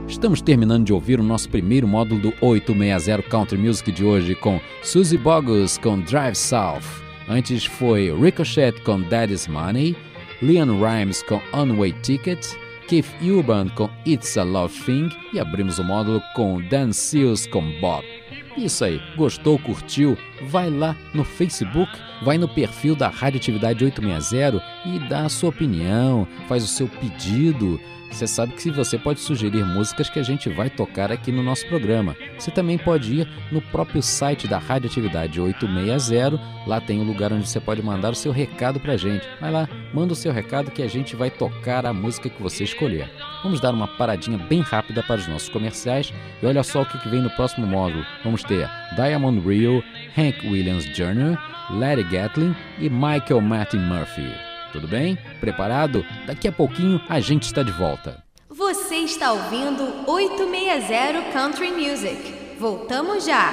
Estamos terminando de ouvir o nosso primeiro módulo do 860 Country Music de hoje com Suzy Bogus com Drive South. Antes foi Ricochet com Daddy's Money, Leon Rimes com On-Way Ticket, Keith Urban com It's a Love Thing e abrimos o módulo com Dan Seals com Bob. Isso aí, gostou, curtiu? Vai lá no Facebook, vai no perfil da Radioatividade 860 e dá a sua opinião, faz o seu pedido. Você sabe que você pode sugerir músicas que a gente vai tocar aqui no nosso programa. Você também pode ir no próprio site da Radioatividade 860, lá tem um lugar onde você pode mandar o seu recado pra gente. Vai lá, manda o seu recado que a gente vai tocar a música que você escolher. Vamos dar uma paradinha bem rápida para os nossos comerciais e olha só o que vem no próximo módulo. Vamos ter Diamond Rio, Hank Williams Jr., Larry Gatlin e Michael Martin Murphey. Tudo bem? Preparado? Daqui a pouquinho a gente está de volta. Você está ouvindo 860 Country Music. Voltamos já!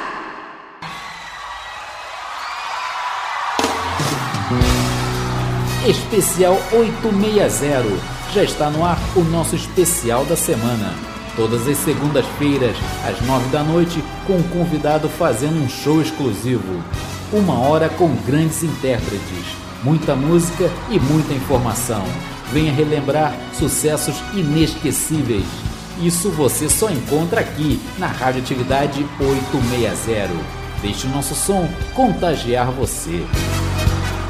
Especial 860. Já está no ar o nosso especial da semana. Todas as segundas-feiras, às 9 da noite, com um convidado fazendo um show exclusivo. 1 hora com grandes intérpretes. Muita música e muita informação. Venha relembrar sucessos inesquecíveis. Isso você só encontra aqui na Radioatividade 860. Deixe o nosso som contagiar você.